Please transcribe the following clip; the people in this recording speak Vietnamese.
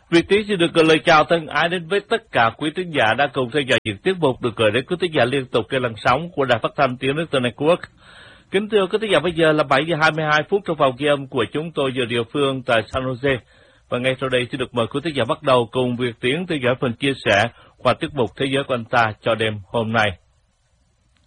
Việt Tiến xin được gửi lời chào thân ái đến với tất cả quý thính giả đã cùng theo dõi những tiết mục được gửi đến quý thính giả liên tục trên làn sóng của Đài Phát thanh Tiếng Nước Tân Network. Kính thưa quý thính giả, bây giờ là 7 giờ 22 phút trong phòng ghi âm của chúng tôi giờ địa phương tại San Jose. Và ngay sau đây xin được mời quý thính giả bắt đầu cùng Việt Tiến theo dõi phần chia sẻ qua tiết mục Thế giới của anh ta cho đêm hôm nay.